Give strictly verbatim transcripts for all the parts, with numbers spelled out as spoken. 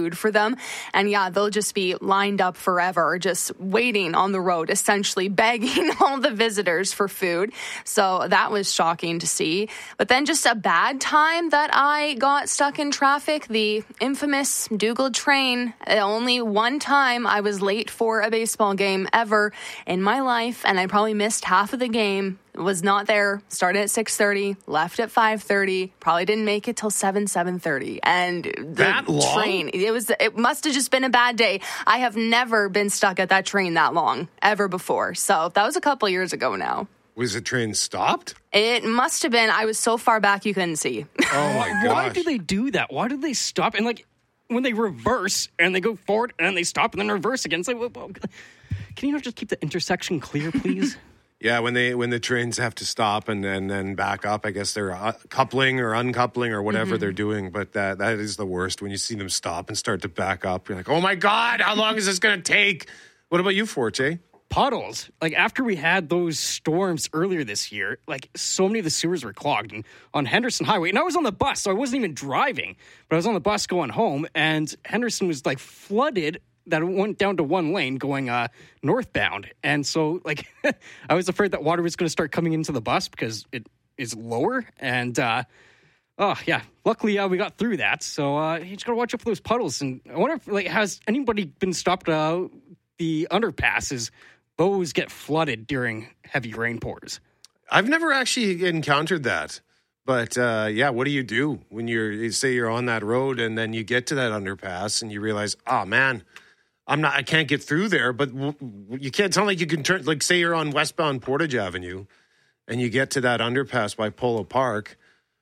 food for them. And yeah, they'll just be lined up forever, just waiting on the road, essentially begging all the visitors for food. So that was shocking to see. But then just a bad time that I got stuck in traffic, the infamous Dugald train. Only one time I was late for a baseball game ever in my life, and I probably missed half of the game. Was not there, started at six thirty, left at five thirty, probably didn't make it till seven, seven thirty. And the that long? train, it was, it must have just been a bad day. I have never been stuck at that train that long, ever before. So that was a couple years ago now. Was the train stopped? It must have been. I was so far back you couldn't see. Oh my gosh. Why do they do that? Why do they stop? And like, when they reverse and they go forward and they stop and then reverse again, it's like, well, well, can you not just keep the intersection clear, please? Yeah, when they when the trains have to stop and, and then back up, I guess they're uh, coupling or uncoupling or whatever mm-hmm. they're doing. But that that is the worst when you see them stop and start to back up. You're like, oh my God, how long is this going to take? What about you, Forte? Puddles. Like, after we had those storms earlier this year, like, so many of the sewers were clogged. And on Henderson Highway, and I was on the bus, so I wasn't even driving, but I was on the bus going home, and Henderson was, like, flooded that it went down to one lane going uh, northbound. And so, like, I was afraid that water was going to start coming into the bus because it is lower. And, uh, oh, yeah, luckily uh, we got through that. So uh, you just got to watch out for those puddles. And I wonder if, like, has anybody been stopped uh, the underpasses? Those get flooded during heavy rain pours. I've never actually encountered that. But, uh, yeah, what do you do when you're, you say you're on that road and then you get to that underpass and you realize, oh, man, I'm not, I can't get through there. But w- w- you can't, it's not like you can turn, like, say you're on westbound Portage Avenue and you get to that underpass by Polo Park,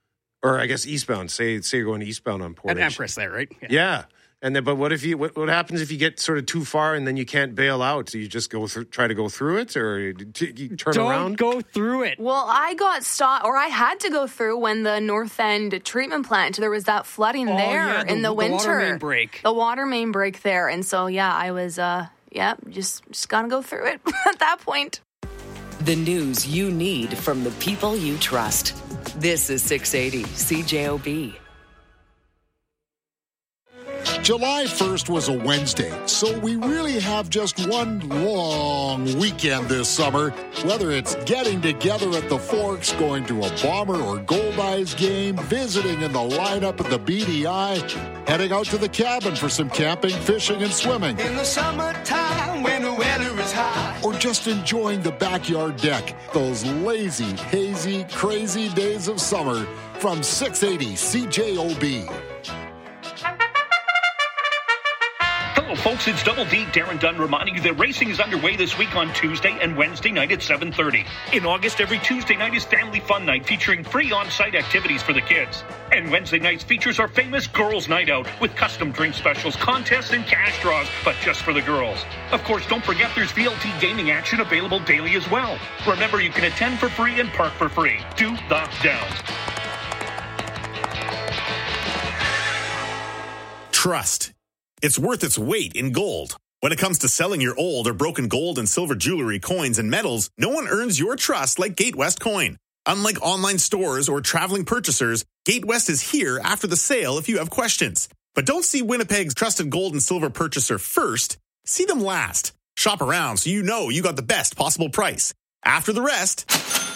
or I guess eastbound, say, say you're going eastbound on Portage. At Empress there, right? Yeah. yeah. And then, but what if you? What, what happens if you get sort of too far and then you can't bail out? Do you just go through, try to go through it, or do you turn Don't around? Don't go through it. Well, I got stopped, or I had to go through when the North End treatment plant. There was that flooding oh, there yeah, the, in the, the winter. Water main break. The water main break there, and so yeah, I was, uh, yeah, just just gotta go through it at that point. The news you need from the people you trust. This is six eighty C J O B. July first was a Wednesday, so we really have just one long weekend this summer. Whether it's getting together at the Forks, going to a Bomber or Gold Eyes game, visiting in the lineup at the B D I, heading out to the cabin for some camping, fishing, and swimming. In the summertime when the weather is high. Or just enjoying the backyard deck. Those lazy, hazy, crazy days of summer from six eighty C J O B. Hello, folks. It's Double D, Darren Dunn, reminding you that racing is underway this week on Tuesday and Wednesday night at seven thirty. In August, every Tuesday night is Family Fun Night, featuring free on-site activities for the kids. And Wednesday nights features our famous Girls' Night Out, with custom drink specials, contests, and cash draws, but just for the girls. Of course, don't forget there's V L T gaming action available daily as well. Remember, you can attend for free and park for free. Do the Downs. Trust. It's worth its weight in gold. When it comes to selling your old or broken gold and silver jewelry, coins, and medals, no one earns your trust like Gatewest Coin. Unlike online stores or traveling purchasers, Gatewest is here after the sale if you have questions. But don't see Winnipeg's trusted gold and silver purchaser first. See them last. Shop around so you know you got the best possible price. After the rest,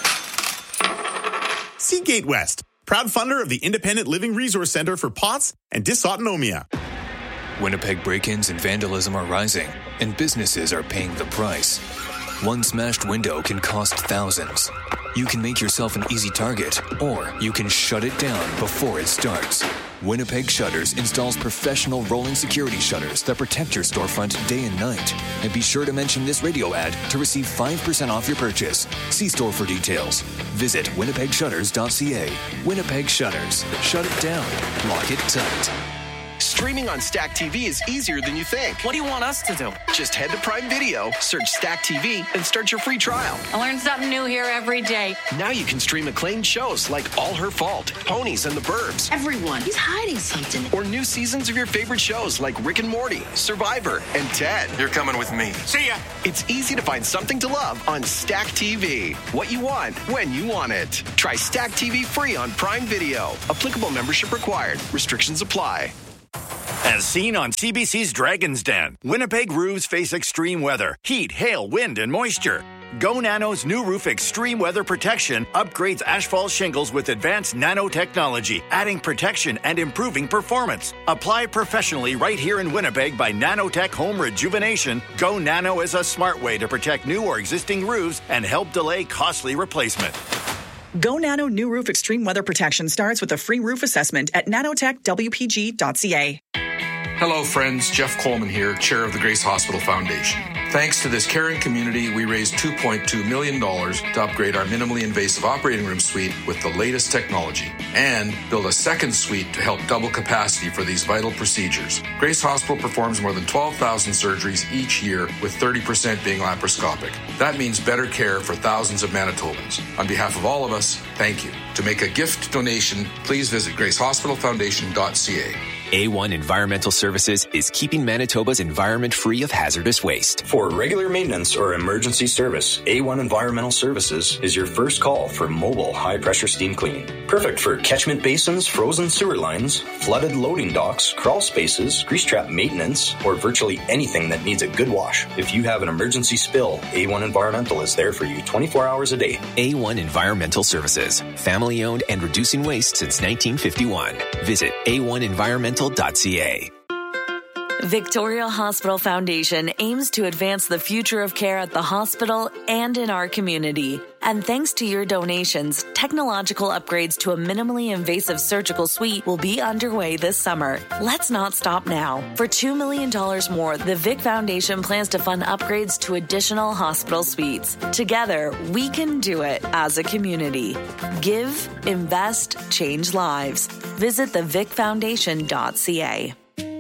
see Gatewest, proud funder of the Independent Living Resource Center for P O T S and Dysautonomia. Winnipeg break-ins and vandalism are rising, and businesses are paying the price. One smashed window can cost thousands. You can make yourself an easy target, or you can shut it down before it starts. Winnipeg Shutters installs professional rolling security shutters that protect your storefront day and night. And be sure to mention this radio ad to receive five percent off your purchase. See store for details. Visit winnipeg shutters dot c a. Winnipeg Shutters. Shut it down. Lock it tight. Streaming on Stack T V is easier than you think. What do you want us to do? Just head to Prime Video, search Stack T V, and start your free trial. I learn something new here every day. Now you can stream acclaimed shows like All Her Fault, Ponies, and The Burbs. Everyone, he's hiding something. Or new seasons of your favorite shows like Rick and Morty, Survivor, and Ted. You're coming with me. See ya! It's easy to find something to love on Stack T V. What you want, when you want it. Try Stack T V free on Prime Video. Applicable membership required. Restrictions apply. As seen on C B C's Dragon's Den, Winnipeg roofs face extreme weather, heat, hail, wind, and moisture. Go Nano's new roof extreme weather protection upgrades asphalt shingles with advanced nanotechnology, adding protection and improving performance. Apply professionally right here in Winnipeg by Nanotech Home Rejuvenation. Go Nano is a smart way to protect new or existing roofs and help delay costly replacement. Go Nano new roof extreme weather protection starts with a free roof assessment at nanotech w p g dot c a. Hello, friends. Jeff Coleman here, chair of the Grace Hospital Foundation. Thanks to this caring community, we raised two point two million dollars to upgrade our minimally invasive operating room suite with the latest technology and build a second suite to help double capacity for these vital procedures. Grace Hospital performs more than twelve thousand surgeries each year, with thirty percent being laparoscopic. That means better care for thousands of Manitobans. On behalf of all of us, thank you. To make a gift donation, please visit grace hospital foundation dot c a. A one Environmental Services is keeping Manitoba's environment free of hazardous waste. For regular maintenance or emergency service, A one Environmental Services is your first call for mobile high-pressure steam cleaning. Perfect for catchment basins, frozen sewer lines, flooded loading docks, crawl spaces, grease trap maintenance, or virtually anything that needs a good wash. If you have an emergency spill, A one Environmental is there for you twenty-four hours a day. A one Environmental Services, family-owned and reducing waste since nineteen fifty-one. Visit a one environmental dot c a. Victoria Hospital Foundation aims to advance the future of care at the hospital and in our community. And thanks to your donations, technological upgrades to a minimally invasive surgical suite will be underway this summer. Let's not stop now. For two million dollars more, the Vic Foundation plans to fund upgrades to additional hospital suites. Together, we can do it as a community. Give, invest, change lives. Visit the vic foundation dot c a.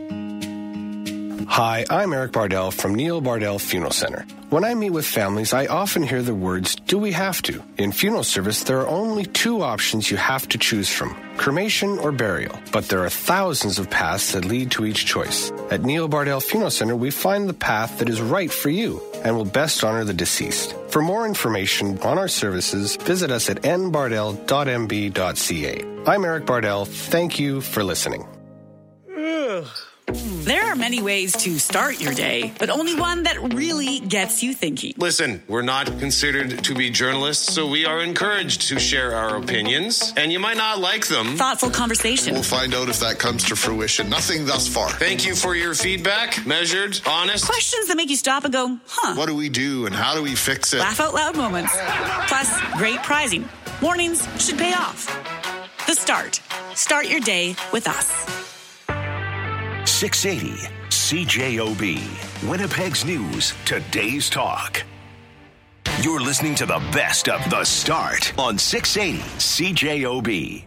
Hi, I'm Eric Bardell from Neil Bardell Funeral Center. When I meet with families, I often hear the words, do we have to? In funeral service, there are only two options you have to choose from, cremation or burial. But there are thousands of paths that lead to each choice. At Neil Bardell Funeral Center, we find the path that is right for you and will best honor the deceased. For more information on our services, visit us at n bardell dot m b dot c a. I'm Eric Bardell. Thank you for listening. There are many ways to start your day, but only one that really gets you thinking. Listen, we're not considered to be journalists, so we are encouraged to share our opinions, and you might not like them. Thoughtful conversation. We'll find out if that comes to fruition. Nothing thus far. Thank you for your feedback. Measured, honest. Questions that make you stop and go, huh? What do we do and how do we fix it? Laugh out loud moments. Plus, great prizing. Mornings should pay off. The Start. Start your day with us. six eighty C J O B, Winnipeg's News, Today's Talk. You're listening to the best of The Start on six eighty C J O B.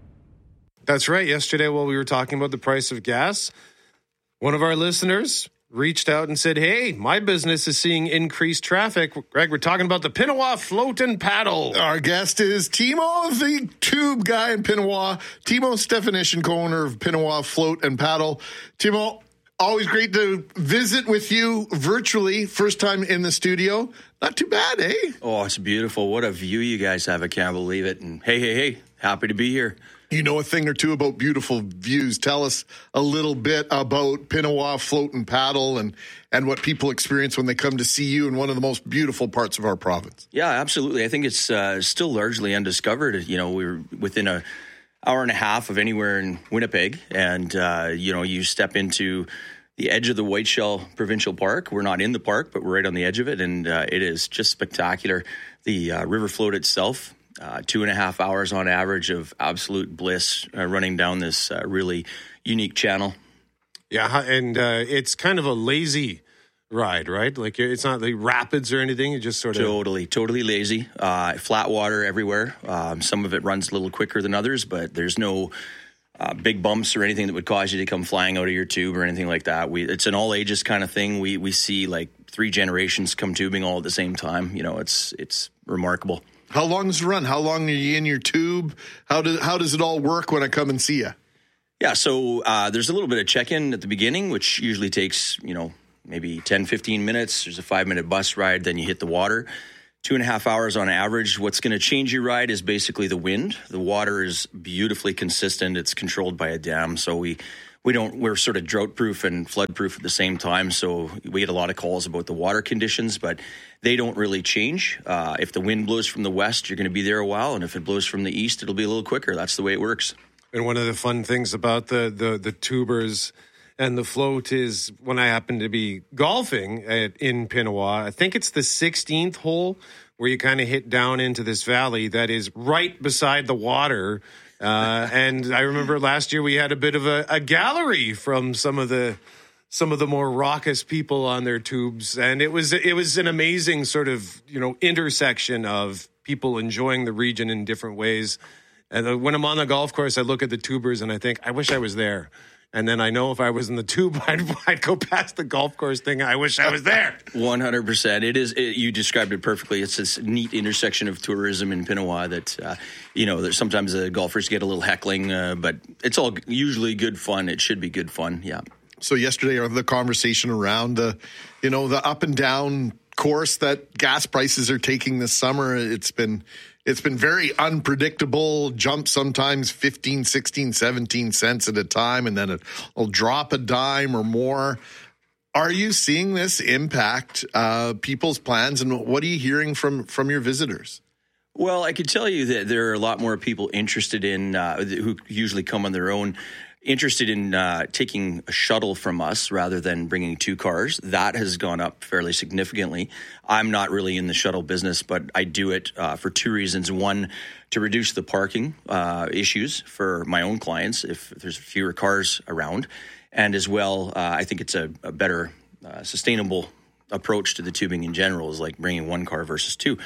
That's right. Yesterday, while we were talking about the price of gas, one of our listeners reached out and said, hey, my business is seeing increased traffic. Greg, we're talking about the Pinawa Float and Paddle. Our guest is Timo, the tube guy in Pinawa. Timo Stefanishin, co-owner of Pinawa Float and Paddle. Timo, always great to visit with you virtually. First time in the studio. Not too bad, eh? Oh, it's beautiful. What a view you guys have. I can't believe it. And hey, hey, hey, happy to be here. You know a thing or two about beautiful views. Tell us a little bit about Pinawa Float and Paddle and, and what people experience when they come to see you in one of the most beautiful parts of our province. Yeah, absolutely. I think it's uh, still largely undiscovered. You know, we were within a hour and a half of anywhere in Winnipeg, and, uh, you know, you step into the edge of the Whiteshell Provincial Park. We're not in the park, but we're right on the edge of it, and uh, it is just spectacular. The uh, river float itself, Uh, two and a half hours on average of absolute bliss uh, running down this uh, really unique channel. Yeah, and uh, it's kind of a lazy ride, right? Like it's not like rapids or anything. It just sort of totally, totally lazy. Uh, flat water everywhere. Um, some of it runs a little quicker than others, but there's no uh, big bumps or anything that would cause you to come flying out of your tube or anything like that. We it's an all ages kind of thing. We we see like three generations come tubing all at the same time. You know, it's it's remarkable. How long does it run? How long are you in your tube? How does how does it all work when I come and see you? Yeah, so uh, there's a little bit of check-in at the beginning, which usually takes, you know, maybe ten, fifteen minutes. There's a five-minute bus ride, then you hit the water. Two and a half hours on average. What's going to change your ride is basically the wind. The water is beautifully consistent. It's controlled by a dam, so we we don't, we're sort of drought proof and flood proof at the same time. So we get a lot of calls about the water conditions, but they don't really change. Uh, if the wind blows from the west, you're going to be there a while. And if it blows from the east, it'll be a little quicker. That's the way it works. And one of the fun things about the, the, the tubers and the float is when I happen to be golfing at, in Pinawa, I think it's the sixteenth hole where you kind of hit down into this valley that is right beside the water. Uh, and I remember last year we had a bit of a, a gallery from some of the some of the more raucous people on their tubes, and it was it was an amazing sort of you know intersection of people enjoying the region in different ways. And when I'm on the golf course, I look at the tubers and I think, I wish I was there. And then I know if I was in the tube, I'd, I'd go past the golf course thing. I wish I was there. one hundred percent. It is. It, you described it perfectly. It's this neat intersection of tourism in Pinawa that, uh, you know, there's sometimes the golfers get a little heckling, uh, but it's all usually good fun. It should be good fun. Yeah. So yesterday, the conversation around the, you know, the up and down course that gas prices are taking this summer, it's been... It's been very unpredictable, jump sometimes fifteen, sixteen, seventeen cents at a time, and then it'll drop a dime or more. Are you seeing this impact uh, people's plans, and what are you hearing from, from your visitors? Well, I could tell you that there are a lot more people interested in, uh, who usually come on their own, interested in uh, taking a shuttle from us rather than bringing two cars. That has gone up fairly significantly. I'm not really in the shuttle business, but I do it uh, for two reasons. One, to reduce the parking uh, issues for my own clients if there's fewer cars around. And as well, uh, I think it's a, a better uh, sustainable approach to the tubing in general, is like bringing one car versus two.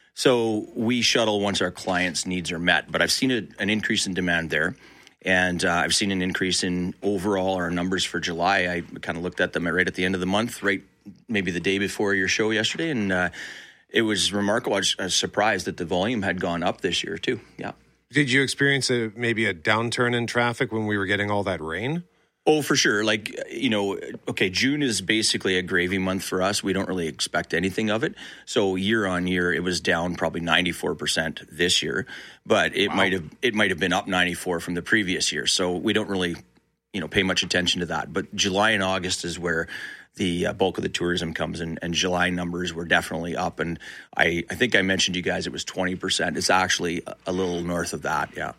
So we shuttle once our clients' needs are met. But I've seen a, an increase in demand there. And uh, I've seen an increase in overall our numbers for July. I kind of looked at them right at the end of the month, right maybe the day before your show yesterday. And uh, it was remarkable. I was, I was surprised that the volume had gone up this year too. Yeah. Did you experience a, maybe a downturn in traffic when we were getting all that rain? Oh, for sure. Like, you know, okay, June is basically a gravy month for us. We don't really expect anything of it. So year on year, it was down probably ninety-four percent this year, but it wow. might have it might have been up ninety-four from the previous year. So we don't really, you know, pay much attention to that. But July and August is where the uh, bulk of the tourism comes in, and July numbers were definitely up. And I, I think I mentioned to you guys it was twenty percent. It's actually a little north of that, yeah.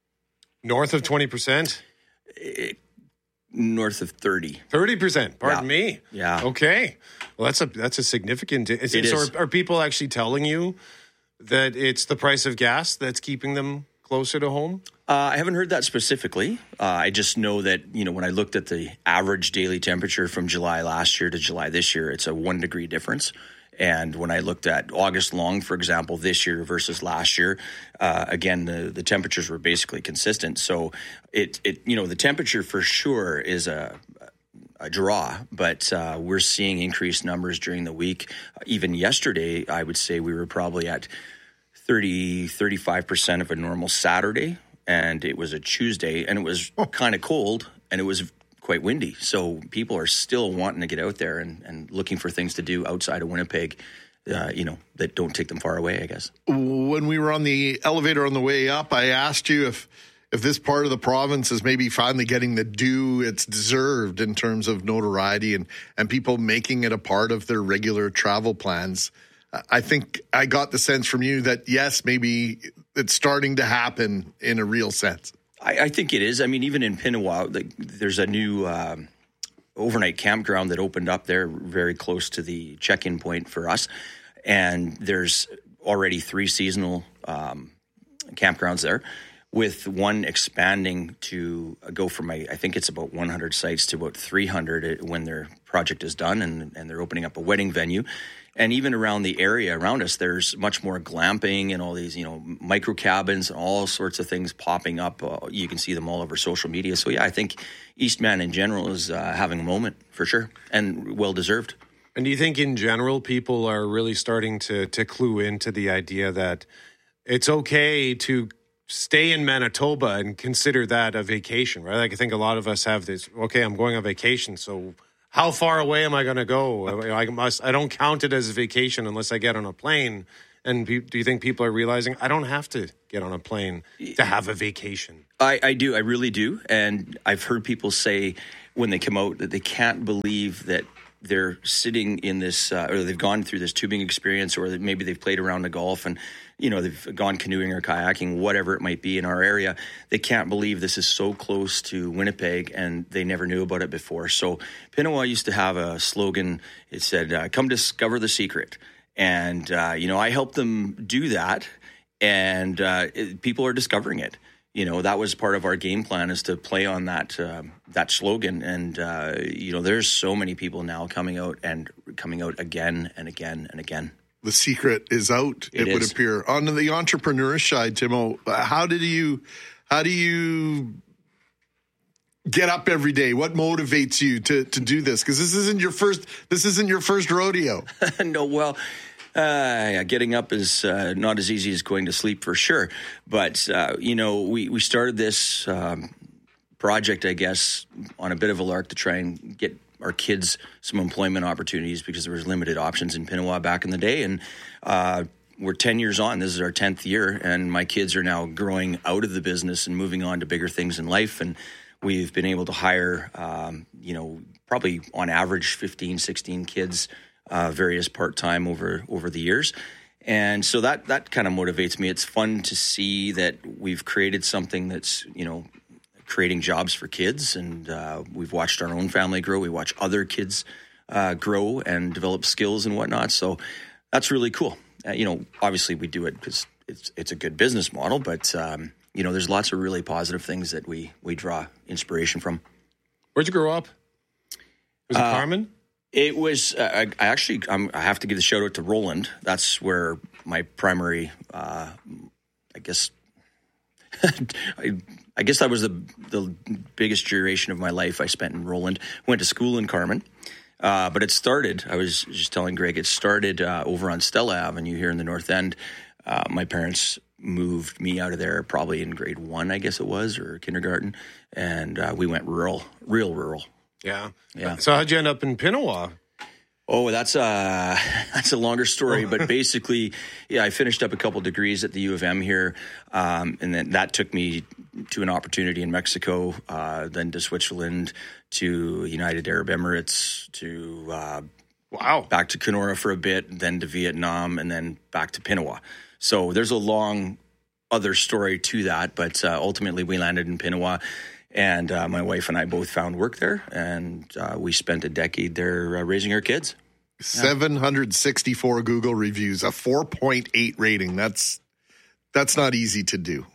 North of twenty percent? It, North of thirty. thirty percent, pardon yeah. me. Yeah. Okay. Well, that's a that's a significant... Is it, it so is. Are, are people actually telling you that it's the price of gas that's keeping them closer to home? Uh, I haven't heard that specifically. Uh, I just know that, you know, when I looked at the average daily temperature from July last year to July this year, it's a one degree difference. And when I looked at August long, for example, this year versus last year, uh, again, the, the temperatures were basically consistent. So it, it, you know, the temperature for sure is a, a draw, but uh, we're seeing increased numbers during the week. Even yesterday, I would say we were probably at thirty, thirty-five percent of a normal Saturday, and it was a Tuesday, and it was oh. kind of cold, and it was quite windy. So people are still wanting to get out there and, and looking for things to do outside of Winnipeg, uh, you know, that don't take them far away, I guess. When we were on the elevator on the way up, I asked you if if this part of the province is maybe finally getting the due it's deserved in terms of notoriety and, and people making it a part of their regular travel plans. I think I got the sense from you that, yes, maybe it's starting to happen in a real sense. I, I think it is. I mean, even in Pinawa, like, there's a new um, overnight campground that opened up there very close to the check-in point for us. And there's already three seasonal um, campgrounds there, with one expanding to go from, I, I think it's about one hundred sites to about three hundred when their project is done, and, and they're opening up a wedding venue. And even around the area around us, there's much more glamping and all these, you know, micro cabins and all sorts of things popping up. Uh, you can see them all over social media. So, yeah, I think Eastman in general is uh, having a moment for sure, and well-deserved. And do you think in general people are really starting to to clue into the idea that it's okay to stay in Manitoba and consider that a vacation, right? Like, I think a lot of us have this, okay, I'm going on vacation, so how far away am I going to go? I must. I don't count it as a vacation unless I get on a plane And pe- do you think people are realizing I don't have to get on a plane to have a vacation? I, I do. I really do. And I've heard people say when they come out that they can't believe that they're sitting in this, uh, or they've gone through this tubing experience, or that maybe they've played around the golf and, you know, they've gone canoeing or kayaking, whatever it might be in our area. They can't believe this is so close to Winnipeg and they never knew about it before. So Pinawa used to have a slogan. It said, uh, come discover the secret. And, uh, you know, I helped them do that, and uh, it, people are discovering it. You know, that was part of our game plan, is to play on that uh, that slogan. And, uh, you know, there's so many people now coming out and coming out again and again and again. The secret is out, it, it would appear. On the entrepreneur side, Timo, how did you, how do you get up every day? What motivates you to, to do this? Because this isn't your first, this isn't your first rodeo. No, well, uh, yeah, getting up is uh, not as easy as going to sleep, for sure. But, uh, you know, we, we started this um, project, I guess, on a bit of a lark to try and get our kids some employment opportunities, because there was limited options in Pinawa back in the day. And uh, we're ten years on. This is our tenth year, and my kids are now growing out of the business and moving on to bigger things in life. And we've been able to hire, um, you know, probably on average fifteen, sixteen kids, uh, various part-time over, over the years. And so that, that kind of motivates me. It's fun to see that we've created something that's, you know, creating jobs for kids, and uh, we've watched our own family grow. We watch other kids uh, grow and develop skills and whatnot. So that's really cool. Uh, you know, obviously we do it because it's it's a good business model, but um, you know, there's lots of really positive things that we we draw inspiration from. Where'd you grow up? Was it uh, Carmen? It was. Uh, I, I actually I'm, I have to give the shout out to Roland. That's where my primary, uh, I guess. I, I guess that was the the biggest duration of my life I spent in Roland. Went to school in Carmen, uh, but it started, I was just telling Greg, it started uh, over on Stella Avenue here in the North End. Uh, my parents moved me out of there probably in grade one, I guess it was, or kindergarten, and uh, we went rural, real rural. Yeah. Yeah. So how'd you end up in Pinawa? Oh, that's a, that's a longer story, but basically, yeah, I finished up a couple degrees at the U of M here, um, and then that took me to an opportunity in Mexico, uh, then to Switzerland, to United Arab Emirates, to uh, wow, back to Kenora for a bit, then to Vietnam, and then back to Pinawa. So there's a long other story to that, but uh, ultimately we landed in Pinawa. And uh, my wife and I both found work there, and uh, we spent a decade there uh, raising our kids. seven hundred sixty-four Google reviews, a four point eight rating. That's that's not easy to do.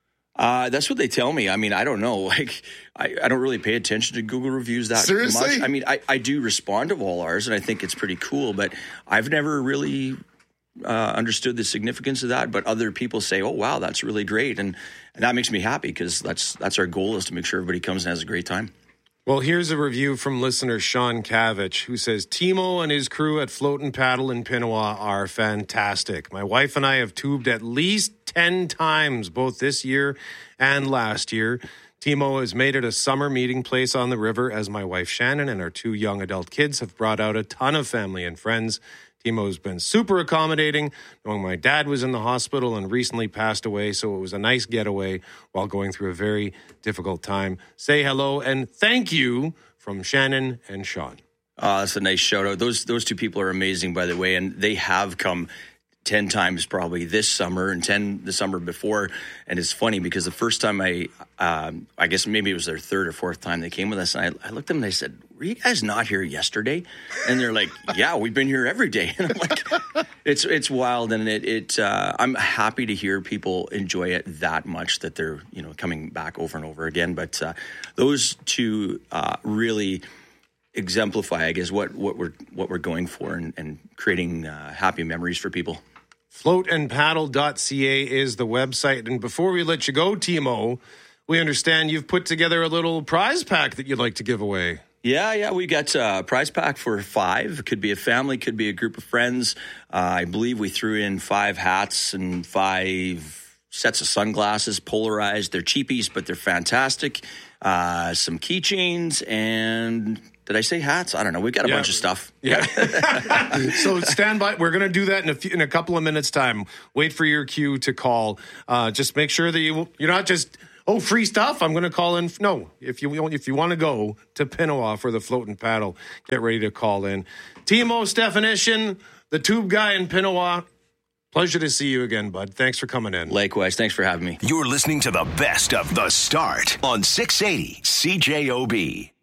Uh, that's what they tell me. I mean, I don't know. Like, I, I don't really pay attention to Google reviews that Seriously? much. I mean, I, I do respond to all ours, and I think it's pretty cool, but I've never really uh, understood the significance of that. But other people say, oh, wow, that's really great. And, and that makes me happy, because that's that's our goal, is to make sure everybody comes and has a great time. Well, here's a review from listener Sean Kavich, who says, Timo and his crew at Float and Paddle in Pinawa are fantastic. My wife and I have tubed at least ten times, both this year and last year. Timo has made it a summer meeting place on the river, as my wife Shannon and our two young adult kids have brought out a ton of family and friends. Timo's been super accommodating, knowing my dad was in the hospital and recently passed away, so it was a nice getaway while going through a very difficult time. Say hello and thank you from Shannon and Sean. Uh, that's a nice shout out. Those those two people are amazing, by the way, and they have come ten times probably this summer and ten the summer before. And it's funny because the first time I, um, I guess maybe it was their third or fourth time they came with us, and I, I looked at them and I said, were you guys not here yesterday? And they're like, yeah, we've been here every day. And I'm like, it's it's wild, and it it uh, I'm happy to hear people enjoy it that much that they're, you know, coming back over and over again. But uh, those two uh, really exemplify, I guess, what what we're what we're going for, and, and creating uh, happy memories for people. float and paddle dot c a is the website. And before we let you go, Timo, we understand you've put together a little prize pack that you'd like to give away. Yeah, yeah, we got a prize pack for five. It could be a family, could be a group of friends. Uh, I believe we threw in five hats and five sets of sunglasses, polarized. They're cheapies, but they're fantastic. Uh, some keychains, and Did I say hats? I don't know. We've got a Yeah. bunch of stuff. Yeah. So stand by. We're going to do that in a, few, in a couple of minutes' time. Wait for your cue to call. Uh, just make sure that you, you're not just, oh, free stuff. I'm going to call in. No, if you if you want to go to Pinawa for the float and paddle, get ready to call in. Timo's definition, the tube guy in Pinawa. Pleasure to see you again, bud. Thanks for coming in. Likewise. Thanks for having me. You're listening to the best of The Start on six eighty C J O B.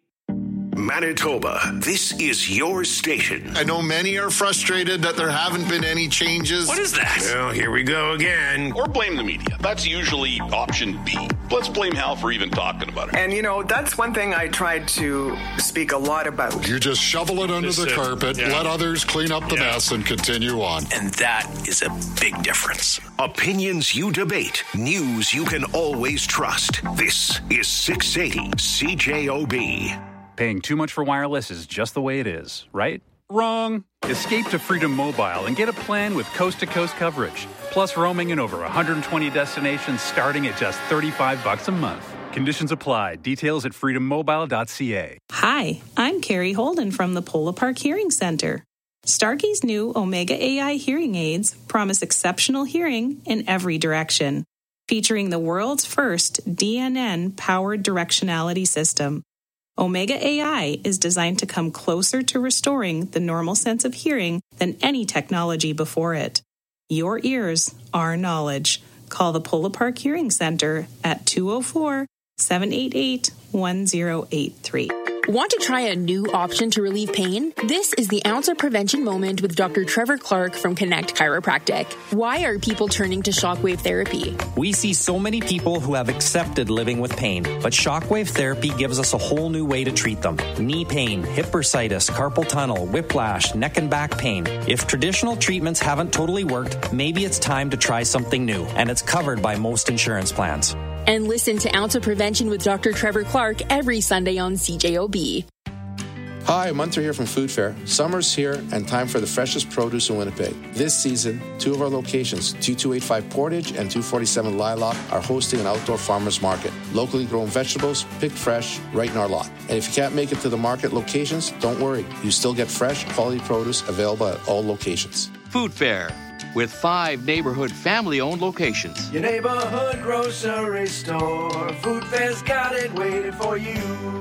Manitoba, this is your station. I know many are frustrated that there haven't been any changes. What is that? Well, here we go again. Or blame the media. That's usually option B. Let's blame Hal for even talking about it. And, you know, that's one thing I tried to speak a lot about. You just shovel it under Just the sit. carpet, Yeah. let others clean up the Yeah. mess, and continue on. And that is a big difference. Opinions you debate, news you can always trust. This is six eighty C J O B. Paying too much for wireless is just the way it is, right? Wrong. Escape to Freedom Mobile and get a plan with coast-to-coast coverage, plus roaming in over one hundred twenty destinations starting at just thirty-five bucks a month. Conditions apply. Details at freedom mobile dot c a. Hi, I'm Carrie Holden from the Polo Park Hearing Center. Starkey's new Omega A I hearing aids promise exceptional hearing in every direction, featuring the world's first D N N-powered directionality system. Omega A I is designed to come closer to restoring the normal sense of hearing than any technology before it. Your ears, our knowledge. Call the Polo Park Hearing Center at two oh four, seven eight eight, one oh eight three. Want to try a new option to relieve pain? This is the Ounce of Prevention Moment with Doctor Trevor Clark from Connect Chiropractic. Why are people turning to shockwave therapy? We see so many people who have accepted living with pain, but shockwave therapy gives us a whole new way to treat them. Knee pain, hip bursitis, carpal tunnel, whiplash, neck and back pain. If traditional treatments haven't totally worked, maybe it's time to try something new, and it's covered by most insurance plans. And listen to Ounce of Prevention with Doctor Trevor Clark every Sunday on C J O B. Hi, Munter here from Food Fair. Summer's here and time for the freshest produce in Winnipeg. This season, two of our locations, two two eight five Portage and two forty-seven Lilac, are hosting an outdoor farmers market. Locally grown vegetables, picked fresh, right in our lot. And if you can't make it to the market locations, don't worry. You still get fresh, quality produce available at all locations. Food Fair, with five neighborhood family-owned locations. Your neighborhood grocery store. Food Fair's got it waiting for you.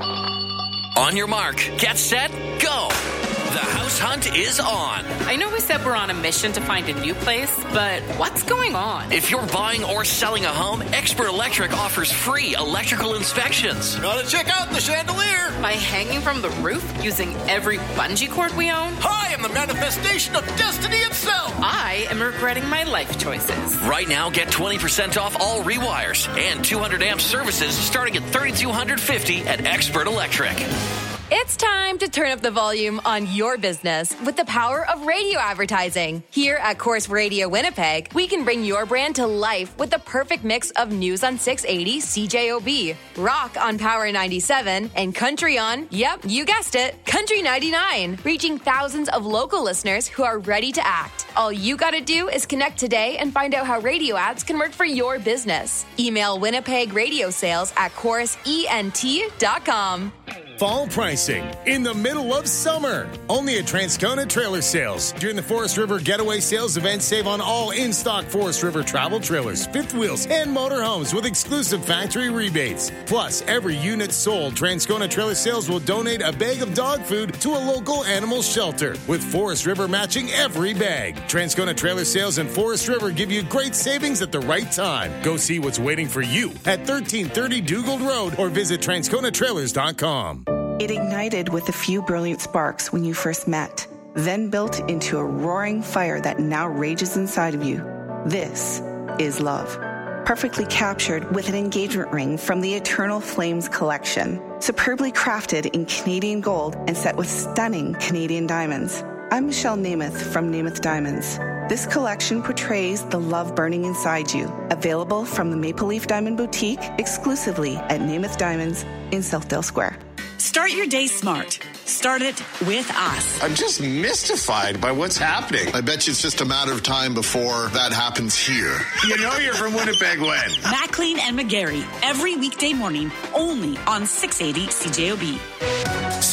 On your mark, get set, go! The house hunt is on. I know we said we're on a mission to find a new place, but what's going on? If you're buying or selling a home, Expert Electric offers free electrical inspections. Gotta check out the chandelier. By hanging from the roof using every bungee cord we own? I am the manifestation of destiny itself. I am regretting my life choices. Right now, get twenty percent off all rewires and two hundred amp services starting at three thousand two hundred fifty dollars at Expert Electric. It's time to turn up the volume on your business with the power of radio advertising. Here at Corus Radio Winnipeg, we can bring your brand to life with the perfect mix of news on six eighty C J O B, rock on Power ninety-seven, and country on, yep, you guessed it, Country ninety-nine, reaching thousands of local listeners who are ready to act. All you gotta do is connect today and find out how radio ads can work for your business. Email Winnipeg Radio Sales at corus ent dot com. Fall pricing in the middle of summer. Only at Transcona Trailer Sales. During the Forest River Getaway Sales event, save on all in-stock Forest River travel trailers, fifth wheels, and motorhomes with exclusive factory rebates. Plus, every unit sold, Transcona Trailer Sales will donate a bag of dog food to a local animal shelter, with Forest River matching every bag. Transcona Trailer Sales and Forest River give you great savings at the right time. Go see what's waiting for you at thirteen thirty Dugald Road or visit transcona trailers dot com. It ignited with a few brilliant sparks when you first met, then built into a roaring fire that now rages inside of you. This is love. Perfectly captured with an engagement ring from the Eternal Flames collection, superbly crafted in Canadian gold and set with stunning Canadian diamonds. I'm Michelle Namath from Namath Diamonds. This collection portrays the love burning inside you. Available from the Maple Leaf Diamond Boutique exclusively at Namath Diamonds in Southdale Square. Start your day smart. Start it with us. I'm just mystified by what's happening. I bet you it's just a matter of time before that happens here. You know you're from Winnipeg when? McLean and McGarry, every weekday morning, only on six eighty C J O B.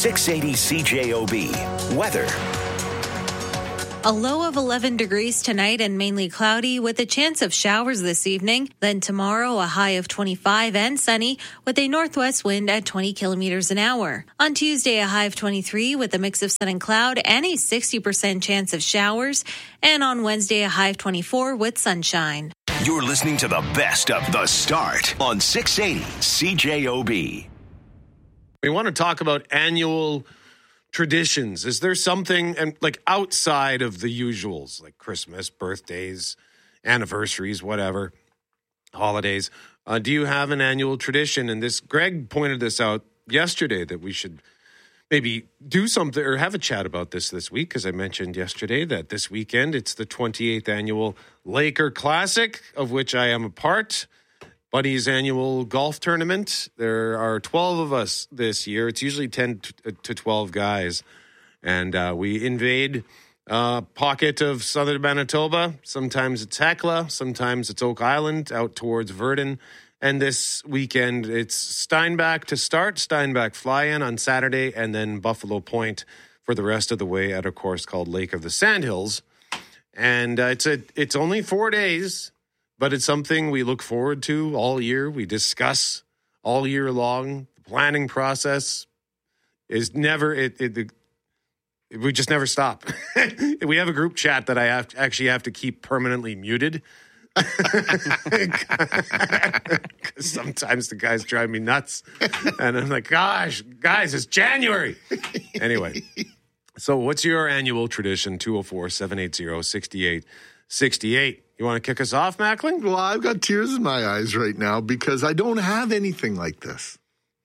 six eighty C J O B. Weather. A low of eleven degrees tonight and mainly cloudy with a chance of showers this evening. Then tomorrow, a high of twenty-five and sunny with a northwest wind at twenty kilometers an hour. On Tuesday, a high of twenty-three with a mix of sun and cloud and a sixty percent chance of showers. And on Wednesday, a high of twenty-four with sunshine. You're listening to the best of The Start on six eighty C J O B. We want to talk about annual traditions. Is there something and like outside of the usuals, like Christmas, birthdays, anniversaries, whatever, holidays? Uh, do you have an annual tradition? And this, Greg pointed this out yesterday that we should maybe do something or have a chat about this this week, because I mentioned yesterday that this weekend it's the twenty-eighth annual Laker Classic, of which I am a part. Buddy's annual golf tournament. There are twelve of us this year. It's usually ten to twelve guys. And uh, we invade a pocket of southern Manitoba. Sometimes it's Hecla. Sometimes it's Oak Island out towards Virden. And this weekend, it's Steinbach to start. Steinbach fly-in on Saturday, and then Buffalo Point for the rest of the way at a course called Lake of the Sandhills. And uh, it's a it's only four days. But it's something we look forward to all year. We discuss all year long. The planning process is never, it, it, it, we just never stop. We have a group chat that I have, actually have to keep permanently muted. Because sometimes the guys drive me nuts. And I'm like, gosh, guys, it's January. Anyway, so what's your annual tradition? two oh four, seven eight zero, six eight six eight. You want to kick us off, Mackling? Well, I've got tears in my eyes right now because I don't have anything like this.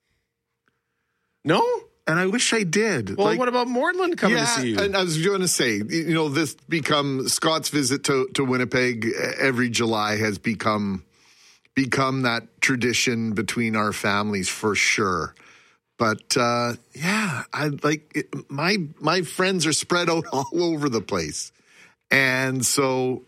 No? And I wish I did. Well, like, what about Mortland coming yeah, to see you? And I was going to say, you know, this become Scott's visit to, to Winnipeg every July has become become that tradition between our families for sure. But uh, yeah, I like it, my my friends are spread out all over the place, and so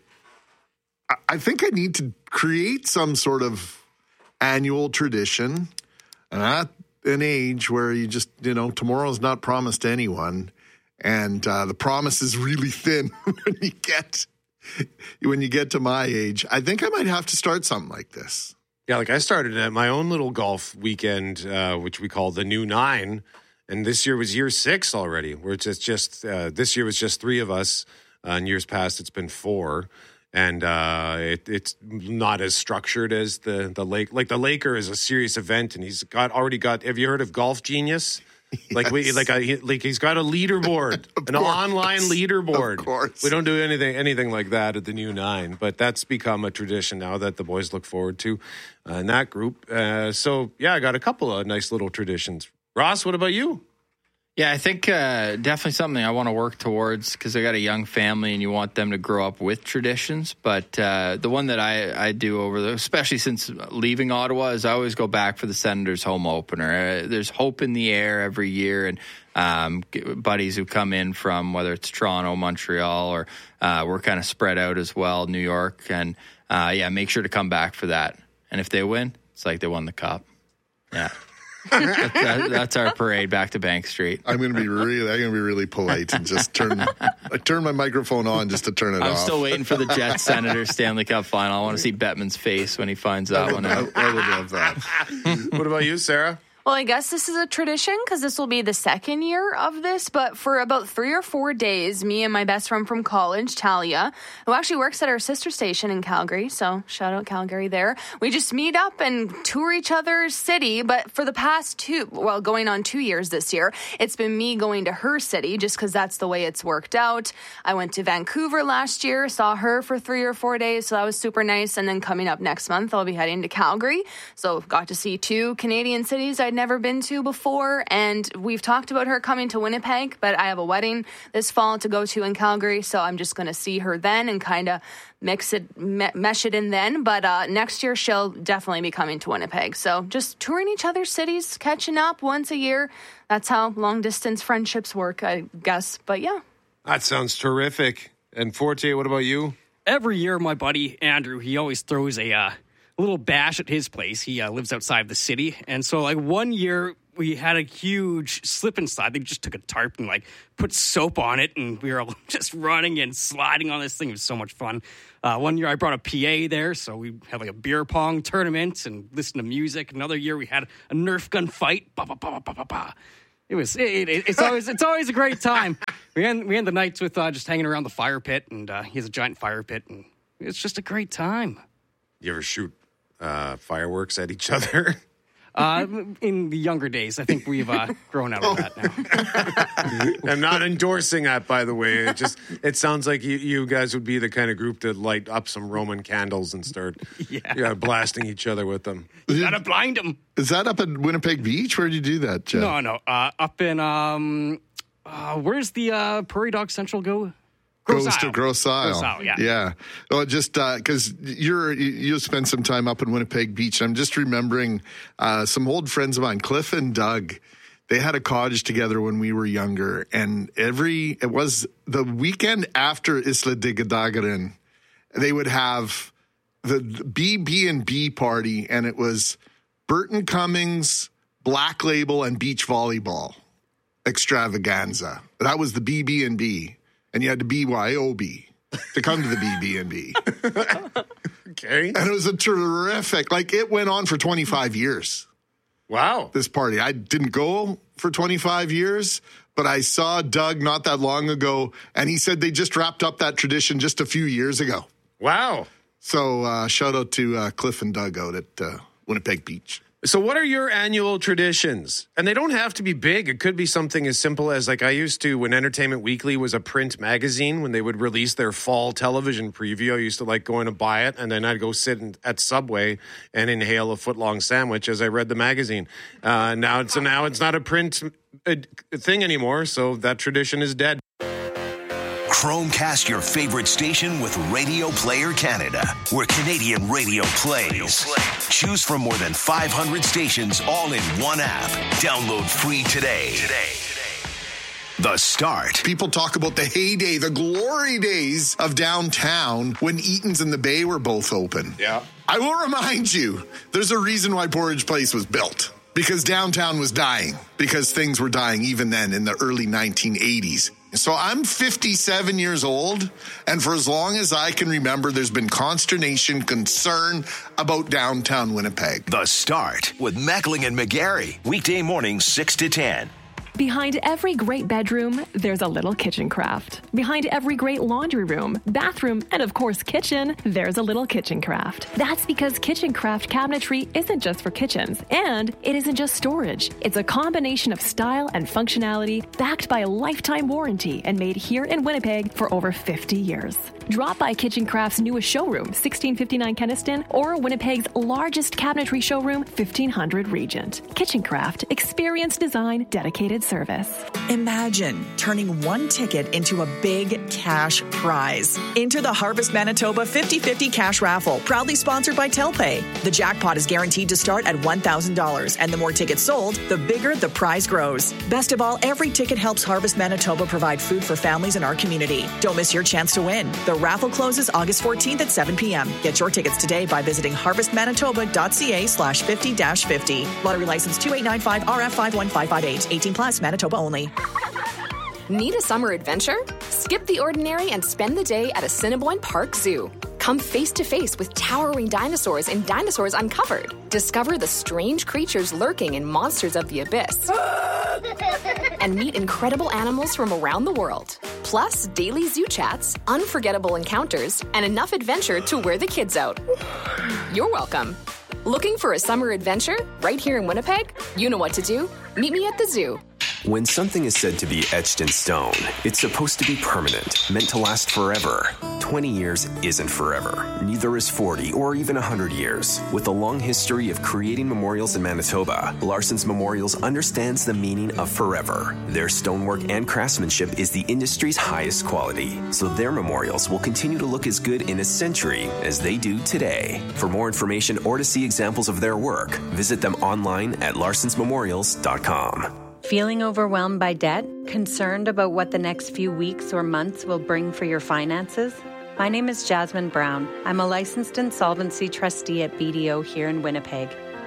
I think I need to create some sort of annual tradition. And at an age where you just, you know, tomorrow's not promised to anyone. And uh, the promise is really thin when you get when you get to my age. I think I might have to start something like this. Yeah, like I started at my own little golf weekend, uh, which we call the New Nine. And this year was year six already, where it's just, just uh, this year was just three of us. Uh, in years past, it's been four. And uh, it, it's not as structured as the the lake. Like the Laker is a serious event, and he's got already got. Have you heard of Golf Genius? Yes. Like we like a like he's got a leaderboard, an course. online leaderboard. Of course, we don't do anything anything like that at the New Nine, but that's become a tradition now that the boys look forward to uh, in that group. Uh, so yeah, I got a couple of nice little traditions. Ross, what about you? Yeah, I think uh, definitely something I want to work towards because I got a young family and you want them to grow up with traditions. But uh, the one that I, I do over the, especially since leaving Ottawa, is I always go back for the Senators home opener. Uh, there's hope in the air every year, and um, buddies who come in from whether it's Toronto, Montreal, or uh, we're kind of spread out as well, New York. And uh, yeah, make sure to come back for that. And if they win, it's like they won the cup. Yeah. that's, that, that's our parade back to Bank Street. I'm going to be really, I'm going to be really polite and just turn, I turn my microphone on just to turn it I'm off. I'm still waiting for the Jets Senators Stanley Cup final. I want to see Bettman's face when he finds that one out. I, I would love that. What about you, Sarah? Well, I guess this is a tradition because this will be the second year of this. But for about three or four days, me and my best friend from college, Talia, who actually works at our sister station in Calgary, so shout out Calgary there, we just meet up and tour each other's city. But for the past two, well, going on two years this year, it's been me going to her city just because that's the way it's worked out. I went to Vancouver last year, saw her for three or four days, so that was super nice. And then coming up next month, I'll be heading to Calgary. So got to see two Canadian cities I'd never been to before, and we've talked about her coming to Winnipeg, but I have a wedding this fall to go to in Calgary, so I'm just going to see her then and kind of mix it, me- mesh it in then. But uh, next year, she'll definitely be coming to Winnipeg. So just touring each other's cities, catching up once a year. That's how long-distance friendships work, I guess. But yeah. That sounds terrific. And Forte, what about you? Every year, my buddy Andrew, he always throws a... Uh, A little bash at his place. He uh, lives outside the city. And so, like, one year we had a huge slip and slide. They just took a tarp and like put soap on it, and we were all just running and sliding on this thing. It was so much fun. Uh, one year I brought a P A there, so we had like a beer pong tournament and listened to music. Another year we had a Nerf gun fight. Ba, ba, ba, ba, ba, ba, ba. It was it, it, it's always it's always a great time. We end we end the nights with uh, just hanging around the fire pit, and uh, he has a giant fire pit, and it's just a great time. You ever shoot uh, fireworks at each other? Uh, in the younger days, I think we've uh, grown out of that now. I'm not endorsing that, by the way. It just it sounds like you, you guys would be the kind of group that light up some Roman candles and start yeah. Yeah, blasting each other with them. You gotta blind them. Is that up at Winnipeg Beach? Where did you do that, Jeff? No, no. Uh, up in um, uh, where's the uh, Prairie Dog Central go? Goes to Gros Isle. Gros Isle, yeah. Yeah. Well, just because uh, you're you, you spent some time up in Winnipeg Beach. I'm just remembering uh, some old friends of mine, Cliff and Doug. They had a cottage together when we were younger, and every it was the weekend after Isla de Gadagarin, they would have the B B and B party, and it was Burton Cummings, Black Label, and beach volleyball extravaganza. That was the B B and B. And you had to B Y O B to come to the B B and B. Okay. And it was a terrific, like it went on for twenty-five years. Wow. This party. I didn't go for twenty-five years, but I saw Doug not that long ago, and he said they just wrapped up that tradition just a few years ago. Wow. So uh, shout out to uh, Cliff and Doug out at uh, Winnipeg Beach. So what are your annual traditions? And they don't have to be big. It could be something as simple as, like I used to, when Entertainment Weekly was a print magazine, when they would release their fall television preview, I used to like going to buy it, and then I'd go sit in, at Subway and inhale a foot-long sandwich as I read the magazine. Uh, now it's now it's not a print uh, thing anymore, so that tradition is dead. Chromecast your favorite station with Radio Player Canada, where Canadian radio plays. Choose from more than five hundred stations all in one app. Download free today. Today. The Start. People talk about the heyday, the glory days of downtown when Eaton's and the Bay were both open. Yeah. I will remind you, there's a reason why Portage Place was built. Because downtown was dying. Because things were dying even then in the early nineteen eighties. So I'm fifty-seven years old, and for as long as I can remember, there's been consternation, concern about downtown Winnipeg. The Start with Mackling and McGarry. Weekday mornings, six to ten. Behind every great bedroom, there's a little kitchen craft. Behind every great laundry room, bathroom, and of course kitchen, there's a little kitchen craft. That's because kitchen craft cabinetry isn't just for kitchens, and it isn't just storage. It's a combination of style and functionality backed by a lifetime warranty and made here in Winnipeg for over fifty years. Drop by Kitchen Craft's newest showroom, sixteen fifty-nine Kenniston, or Winnipeg's largest cabinetry showroom, fifteen hundred Regent. Kitchen Craft, experience design, dedicated service. Imagine turning one ticket into a big cash prize. Enter the Harvest Manitoba fifty fifty cash raffle, proudly sponsored by Telpay. The jackpot is guaranteed to start at one thousand dollars, and the more tickets sold, the bigger the prize grows. Best of all, every ticket helps Harvest Manitoba provide food for families in our community. Don't miss your chance to win. The raffle closes August fourteenth at seven p.m. Get your tickets today by visiting harvestmanitoba.ca slash 50 dash 50. Lottery license two eight nine five R F five one five five eight. eighteen plus, Manitoba only. Need a summer adventure? Skip the ordinary and spend the day at Assiniboine Park Zoo. Come face to face with towering dinosaurs in Dinosaurs Uncovered. Discover the strange creatures lurking in Monsters of the Abyss. And meet incredible animals from around the world. Plus, daily zoo chats, unforgettable encounters, and enough adventure to wear the kids out. You're welcome. Looking for a summer adventure right here in Winnipeg? You know what to do. Meet me at the zoo. When something is said to be etched in stone, it's supposed to be permanent, meant to last forever. twenty years isn't forever. Neither is forty or even one hundred years. With a long history of creating memorials in Manitoba, Larson's Memorials understands the meaning of forever. Their stonework and craftsmanship is the industry's highest quality, so their memorials will continue to look as good in a century as they do today. For more information or to see examples of their work, visit them online at larsons memorials dot com. Feeling overwhelmed by debt? Concerned about what the next few weeks or months will bring for your finances? My name is Jasmine Brown. I'm a licensed insolvency trustee at B D O here in Winnipeg.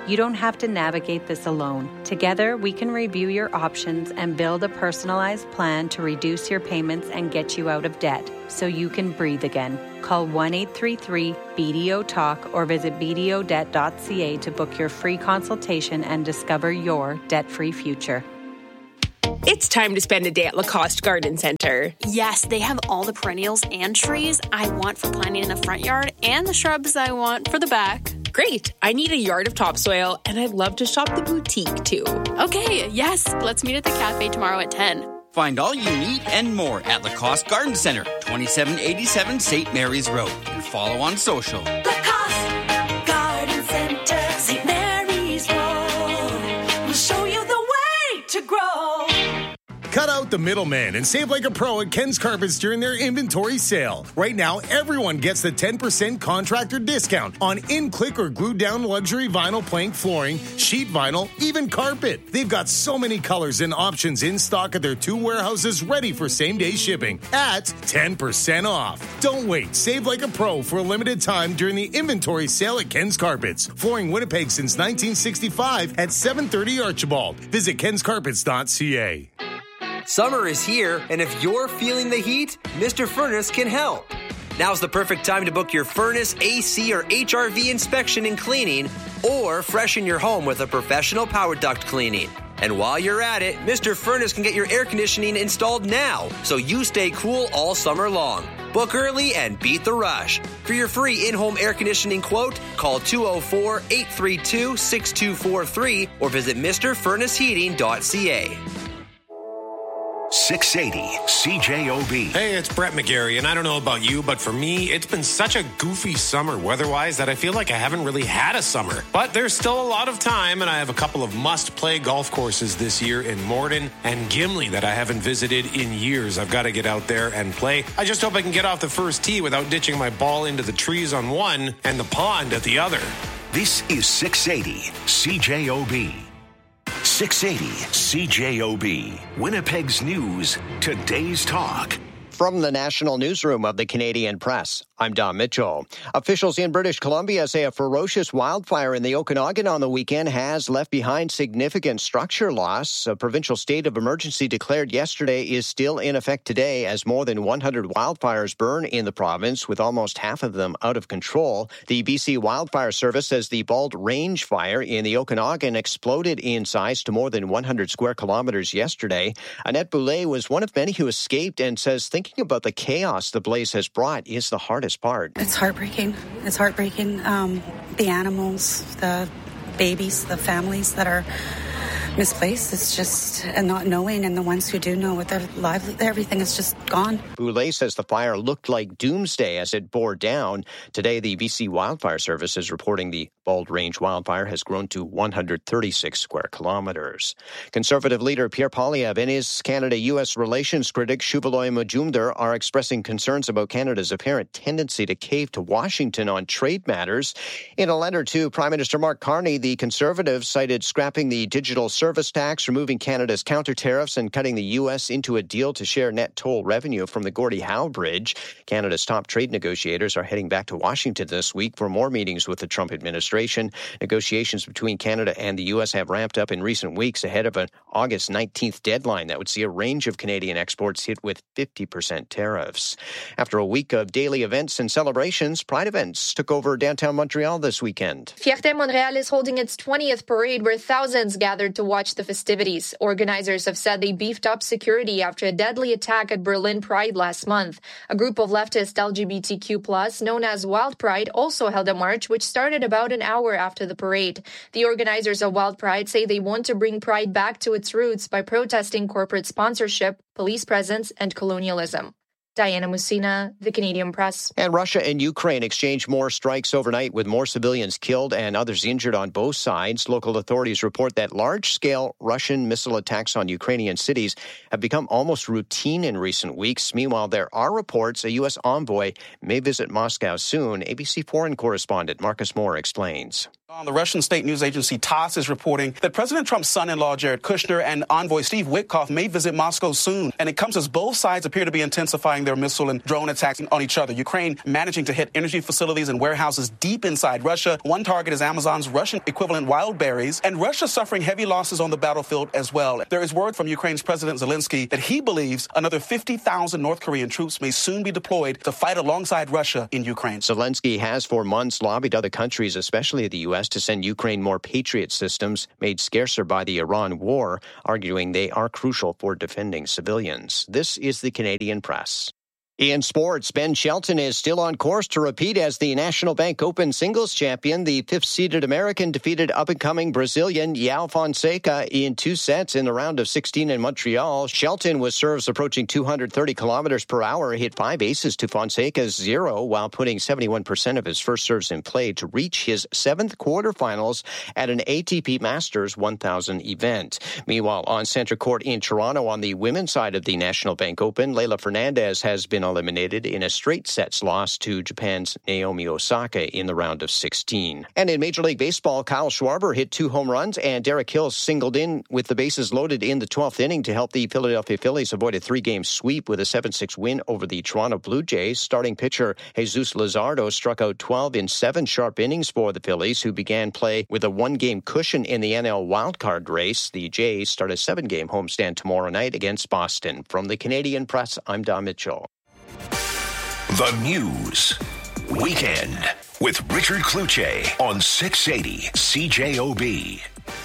You don't have to navigate this alone. Together, we can review your options and build a personalized plan to reduce your payments and get you out of debt so you can breathe again. Call one eight three three B D O talk or visit b d o debt dot c a to book your free consultation and discover your debt-free future. It's time to spend a day at Lacoste Garden Center. Yes, they have all the perennials and trees I want for planting in the front yard and the shrubs I want for the back. Great. I need a yard of topsoil, and I'd love to shop the boutique, too. Okay, yes. Let's meet at the cafe tomorrow at ten. Find all you need and more at Lacoste Garden Center, twenty-seven eighty-seven Saint Mary's Road. And follow on social. Lacoste Garden Center, Saint Mary's Road. We'll show you the way to grow. Cut out the middleman and save like a pro at Ken's Carpets during their inventory sale. Right now, everyone gets the ten percent contractor discount on in-click or glued-down luxury vinyl plank flooring, sheet vinyl, even carpet. They've got so many colors and options in stock at their two warehouses ready for same-day shipping at ten percent off. Don't wait. Save like a pro for a limited time during the inventory sale at Ken's Carpets. Flooring Winnipeg since nineteen sixty-five at seven thirty Archibald. Visit kens carpets dot c a. Summer is here, and if you're feeling the heat, Mister Furnace can help. Now's the perfect time to book your furnace, A C, or H R V inspection and cleaning, or freshen your home with a professional power duct cleaning. And while you're at it, Mister Furnace can get your air conditioning installed now, so you stay cool all summer long. Book early and beat the rush. For your free in-home air conditioning quote, call two oh four, eight three two, six two four three or visit mister furnace heating dot c a. six eighty C J O B. Hey, it's Brett McGarry, and I don't know about you, but for me, it's been such a goofy summer weather-wise that I feel like I haven't really had a summer. But there's still a lot of time, and I have a couple of must-play golf courses this year in Morden and Gimli that I haven't visited in years. I've got to get out there and play. I just hope I can get off the first tee without ditching my ball into the trees on one and the pond at the other. This is six eighty C J O B. six eighty C J O B. Winnipeg's News, today's talk. From the National Newsroom of the Canadian Press, I'm Don Mitchell. Officials in British Columbia say a ferocious wildfire in the Okanagan on the weekend has left behind significant structure loss. A provincial state of emergency declared yesterday is still in effect today as more than one hundred wildfires burn in the province, with almost half of them out of control. The B C Wildfire Service says the Bald Range fire in the Okanagan exploded in size to more than one hundred square kilometers yesterday. Annette Boulay was one of many who escaped and says thinking about the chaos the blaze has brought is the hardest part. It's heartbreaking. It's heartbreaking. Um, the animals, the babies, the families that are misplaced. It's just, and not knowing, and the ones who do know what their lives, everything is just gone. Boulay says the fire looked like doomsday as it bore down. Today, the B C Wildfire Service is reporting the Bald Range wildfire has grown to one hundred thirty-six square kilometers. Conservative leader Pierre Poilievre and his Canada-U S relations critic Shuvaloy Majumdar are expressing concerns about Canada's apparent tendency to cave to Washington on trade matters. In a letter to Prime Minister Mark Carney, the Conservatives cited scrapping the digital service tax, removing Canada's counter tariffs, and cutting the U S into a deal to share net toll revenue from the Gordie Howe Bridge. Canada's top trade negotiators are heading back to Washington this week for more meetings with the Trump administration. Negotiations between Canada and the U S have ramped up in recent weeks ahead of an August nineteenth deadline that would see a range of Canadian exports hit with fifty percent tariffs. After a week of daily events and celebrations, Pride events took over downtown Montreal this weekend. Fierté Montréal is holding its twentieth parade where thousands gathered to watch the festivities. Organizers have said they beefed up security after a deadly attack at Berlin Pride last month. A group of leftist L G B T Q plus, known as Wild Pride, also held a march which started about an hour after the parade. The organizers of Wild Pride say they want to bring Pride back to its roots by protesting corporate sponsorship, police presence, and colonialism. Diana Musina, The Canadian Press. And Russia and Ukraine exchanged more strikes overnight, with more civilians killed and others injured on both sides. Local authorities report that large-scale Russian missile attacks on Ukrainian cities have become almost routine in recent weeks. Meanwhile, there are reports a U S envoy may visit Moscow soon. A B C foreign correspondent Marcus Moore explains. The Russian state news agency TASS is reporting that President Trump's son-in-law, Jared Kushner, and envoy Steve Witkoff may visit Moscow soon. And it comes as both sides appear to be intensifying their missile and drone attacks on each other. Ukraine managing to hit energy facilities and warehouses deep inside Russia. One target is Amazon's Russian equivalent wild berries. And Russia suffering heavy losses on the battlefield as well. There is word from Ukraine's President Zelensky that he believes another fifty thousand North Korean troops may soon be deployed to fight alongside Russia in Ukraine. Zelensky has for months lobbied other countries, especially the U S, to send Ukraine more Patriot systems made scarcer by the Iran war, arguing they are crucial for defending civilians. This is the Canadian Press. In sports, Ben Shelton is still on course to repeat as the National Bank Open singles champion. The fifth-seeded American defeated up-and-coming Brazilian João Fonseca in two sets in the round of sixteen in Montreal. Shelton, with serves approaching two hundred thirty kilometers per hour, hit five aces to Fonseca's zero, while putting seventy-one percent of his first serves in play to reach his seventh quarterfinals at an A T P Masters one thousand event. Meanwhile, on center court in Toronto on the women's side of the National Bank Open, Leylah Fernandez has been eliminated in a straight sets loss to Japan's Naomi Osaka in the round of sixteen. And in Major League Baseball, Kyle Schwarber hit two home runs and Derek Hill singled in with the bases loaded in the twelfth inning to help the Philadelphia Phillies avoid a three-game sweep with a seven six win over the Toronto Blue Jays. Starting pitcher Jesus Luzardo struck out twelve in seven sharp innings for the Phillies, who began play with a one-game cushion in the N L wildcard race. The Jays start a seven-game homestand tomorrow night against Boston. From the Canadian Press, I'm Don Mitchell. The News Weekend with Richard Kluche on six eighty C J O B.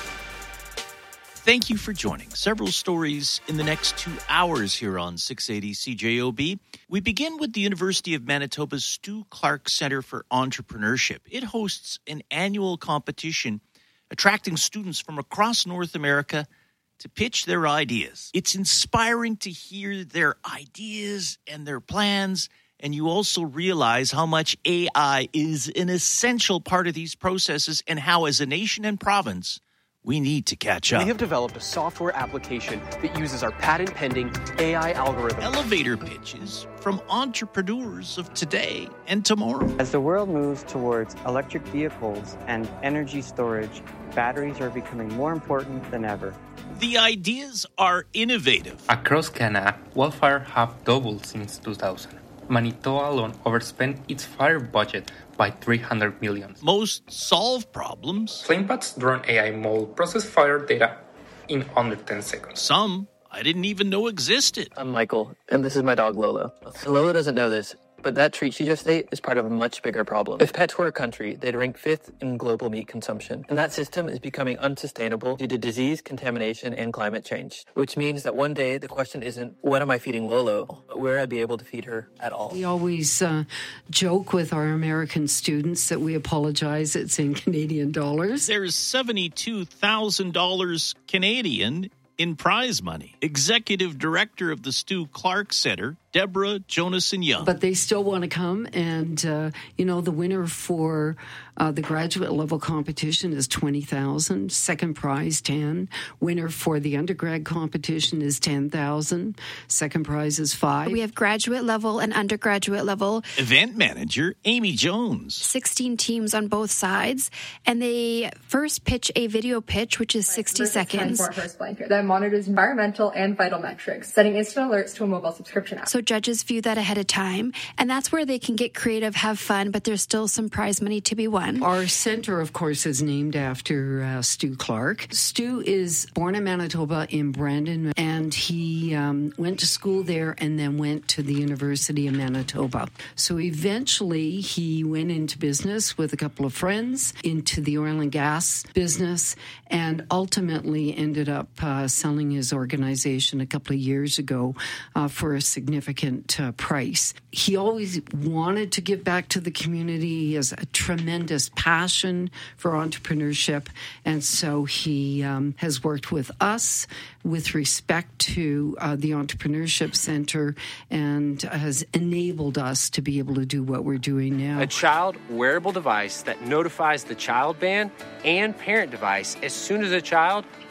Thank you for joining. Several stories in the next two hours here on six eighty C J O B. We begin with the University of Manitoba's Stu Clark Centre for Entrepreneurship. It hosts an annual competition attracting students from across North America to pitch their ideas. It's inspiring to hear their ideas and their plans, and you also realize how much A I is an essential part of these processes and how, as a nation and province, we need to catch up. We have developed a software application that uses our patent-pending A I algorithm. Elevator pitches from entrepreneurs of today and tomorrow. As the world moves towards electric vehicles and energy storage, batteries are becoming more important than ever. The ideas are innovative. Across Canada, wildfires have doubled since two thousand. Manitoba alone overspent its fire budget by three hundred million dollars. Most solve problems. FlamePad's drone A I model process fire data in under ten seconds. Some I didn't even know existed. I'm Michael, and this is my dog Lola. Lola doesn't know this, but that treat she just ate is part of a much bigger problem. If pets were a country, they'd rank fifth in global meat consumption. And that system is becoming unsustainable due to disease, contamination, and climate change. Which means that one day the question isn't, what am I feeding Lolo, but where I'd be able to feed her at all. We always uh, joke with our American students that we apologize, it's in Canadian dollars. There's seventy-two thousand dollars Canadian in prize money. Executive Director of the Stu Clark Centre, Deborah Jonason-Young. But they still want to come, and, uh, you know, the winner for uh, the graduate level competition is twenty thousand dollars. Second prize, ten thousand dollars. Winner for the undergrad competition is ten thousand dollars. Second prize is five thousand dollars. We have graduate level and undergraduate level. Event manager, Amy Jones. sixteen teams on both sides, and they first pitch a video pitch, which is sixty seconds. That monitors environmental and vital metrics, setting instant alerts to a mobile subscription app. So judges view that ahead of time, and that's where they can get creative, have fun, but there's still some prize money to be won. Our center, of course, is named after uh, Stu Clark. Stu is born in Manitoba in Brandon, and he um, went to school there and then went to the University of Manitoba. So eventually he went into business with a couple of friends, into the oil and gas business, and ultimately ended up uh, selling his organization a couple of years ago uh, for a significant uh, price. He always wanted to give back to the community. He has a tremendous passion for entrepreneurship, and so he um, has worked with us with respect to uh, the Entrepreneurship Center and has enabled us to be able to do what we're doing now. A child wearable device that notifies the child band and parent device as soon as a child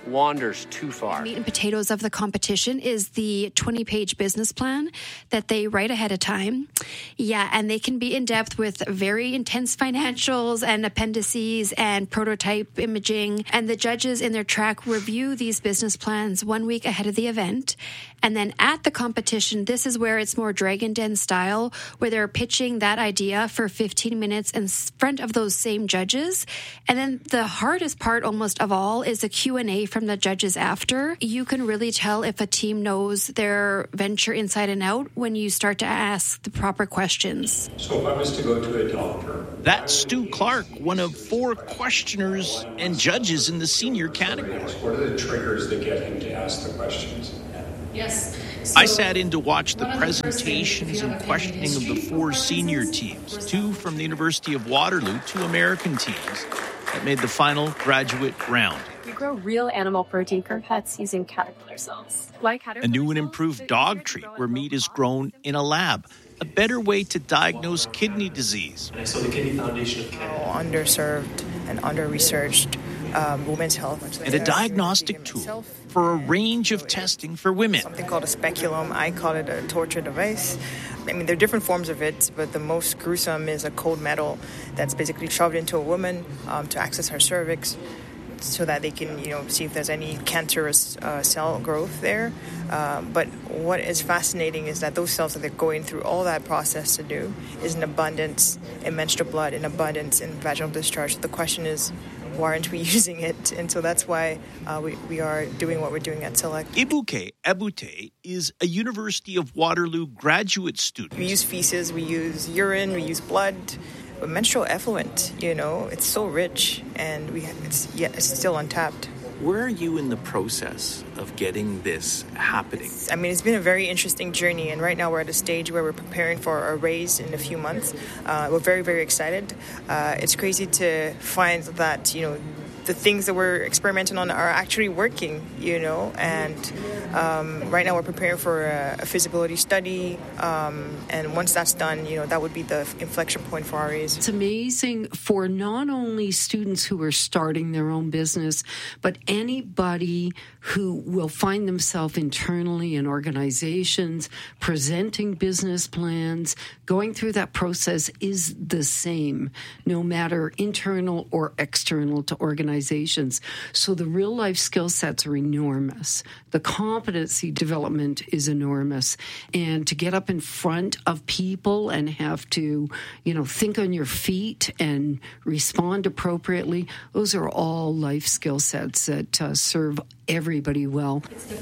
wanders too far. Meat and potatoes of the competition is the twenty-page business plan that they write ahead of time. Yeah, and they can be in depth with very intense financials and appendices and prototype imaging. And the judges in their track review these business plans one week ahead of the event. And then at the competition, this is where it's more Dragon Den style, where they're pitching that idea for fifteen minutes in front of those same judges. And then the hardest part almost of all is the Q and A from the judges after. You can really tell if a team knows their venture inside and out when you start to ask the proper questions. So if I was to go to a doctor... That's Stu Clark, one of four questioners and judges in the senior category. What are the triggers that get him to ask the questions? Yes. So I sat in to watch the presentations and questioning of the four senior teams, two from the University of Waterloo, two American teams that made the final graduate round. We grow real animal protein for pets using caterpillar cells. Like A new and improved dog treat where meat is grown in a lab. A better way to diagnose kidney disease. So the Kidney Foundation of Canada. Underserved and under-researched um, women's health. And a diagnostic tool for a range of testing for women. Something called a speculum. I call it a torture device. I mean, there are different forms of it, but the most gruesome is a cold metal that's basically shoved into a woman um, to access her cervix, so that they can, you know, see if there's any cancerous uh, cell growth there. Uh, but what is fascinating is that those cells that they're going through all that process to do is in abundance in menstrual blood, in abundance in vaginal discharge. The question is, why aren't we using it? And so that's why uh, we, we are doing what we're doing at Select. Ibuke Ebute is a University of Waterloo graduate student. We use feces, we use urine, we use blood. But menstrual effluent, you know, it's so rich, and we it's yeah, it's still untapped. Where are you in the process of getting this happening? It's, I mean, it's been a very interesting journey, and right now we're at a stage where we're preparing for a raise in a few months. Uh, we're very, very excited. Uh, it's crazy to find that, you know, the things that we're experimenting on are actually working, you know, and um, right now we're preparing for a, a feasibility study, um, and once that's done, you know, that would be the inflection point for our raise. It's amazing for not only students who are starting their own business, but anybody who will find themselves internally in organizations, presenting business plans, going through that process is the same, no matter internal or external to organizations. Organizations. So the real life skill sets are enormous. The competency development is enormous. And to get up in front of people and have to, you know, think on your feet and respond appropriately, those are all life skill sets that uh, serve everybody well.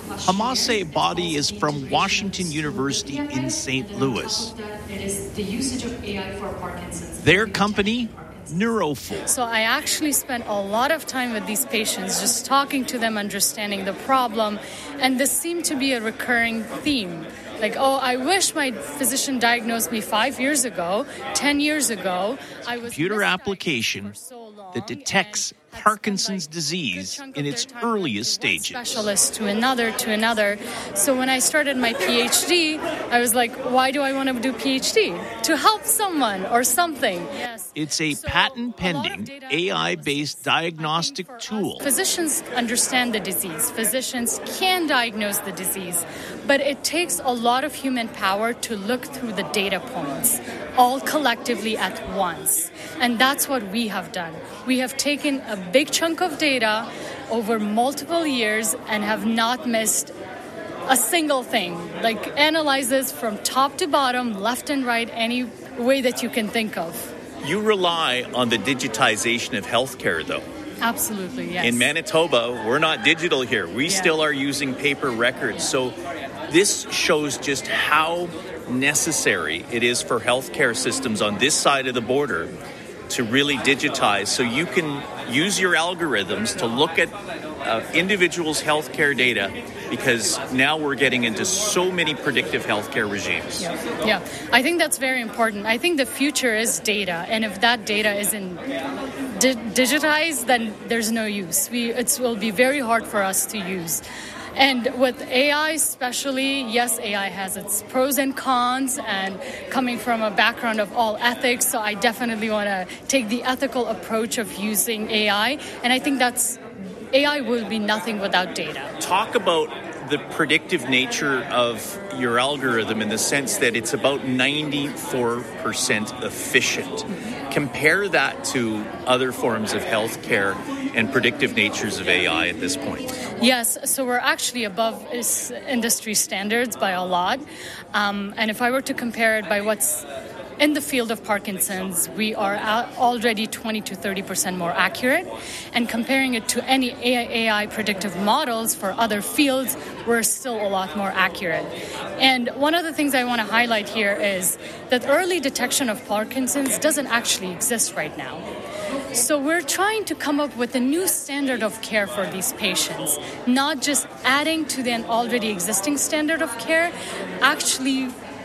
Hamase Body is from Washington University in Saint Louis. It is the usage of A I for Parkinson's. Their company, Neurofull. So I actually spent a lot of time with these patients, just talking to them, understanding the problem, and this seemed to be a recurring theme. Like, oh, I wish my physician diagnosed me five years ago, ten years ago. I was computer application that detects Parkinson's disease in its earliest stages. Specialist to another, to another. So when I started my PhD, I was like, why do I want to do PhD? To help someone or something. Yes. It's a so patent-pending, a A I-based diagnostic tool. Physicians understand the disease. Physicians can diagnose the disease. But it takes a lot of human power to look through the data points, all collectively at once. And that's what we have done. We have taken a big chunk of data over multiple years and have not missed a single thing. Like, analyzes from top to bottom, left and right, any way that you can think of. You rely on the digitization of healthcare, though. Absolutely, yes. In Manitoba, we're not digital here. We yeah. still are using paper records. So this shows just how necessary it is for healthcare systems on this side of the border to really digitize, so you can use your algorithms to look at uh, individuals' healthcare data, because now we're getting into so many predictive healthcare regimes. Yeah. yeah, I think that's very important. I think the future is data, and if that data isn't di- digitized, then there's no use. We, it will be very hard for us to use. And with A I especially, yes, A I has its pros and cons, and coming from a background of all ethics, so I definitely want to take the ethical approach of using A I, and I think that's A I will be nothing without data. Talk about the predictive nature of your algorithm in the sense that it's about ninety-four percent efficient. Compare that to other forms of healthcare and predictive natures of A I at this point. Yes, so we're actually above industry standards by a lot. Um, and if I were to compare it by what's in the field of Parkinson's, we are already twenty to thirty percent more accurate. And comparing it to any A I predictive models for other fields, we're still a lot more accurate. And one of the things I want to highlight here is that early detection of Parkinson's doesn't actually exist right now. So we're trying to come up with a new standard of care for these patients, not just adding to the already existing standard of care, actually